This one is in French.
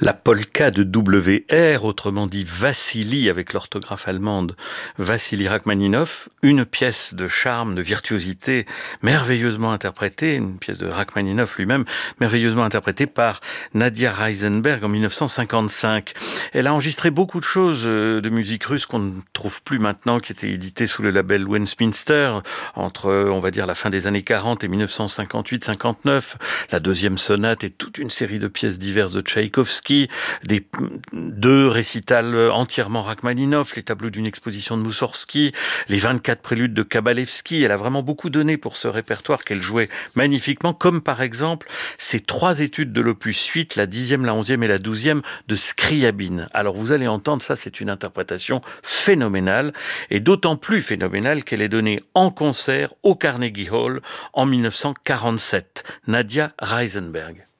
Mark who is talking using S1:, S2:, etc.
S1: La polka de WR, autrement dit Vassili avec l'orthographe allemande, Vassili Rachmaninov, une pièce de charme, de virtuosité, merveilleusement interprétée, une pièce de Rachmaninov lui-même, merveilleusement interprétée par Nadia Reisenberg en 1955. Elle a enregistré beaucoup de choses de musique russe qu'on ne trouve plus maintenant, qui étaient éditées sous le label Westminster, entre, on va dire, la fin des années 40 et 1958-59, la deuxième sonate et toute une série de pièces diverses de Tchaïkovski, deux récitals entièrement Rachmaninov, les tableaux d'une exposition de Moussorgsky, les 24 préludes de Kabalevski. Elle a vraiment beaucoup donné pour ce répertoire qu'elle jouait magnifiquement, comme par exemple ces trois études de l'opus 8, la 10e, la 11e et la 12e de Scriabine. Alors vous allez entendre, ça c'est une interprétation phénoménale, et d'autant plus phénoménale qu'elle est donnée en concert au Carnegie Hall en 1947. Nadia Reisenberg.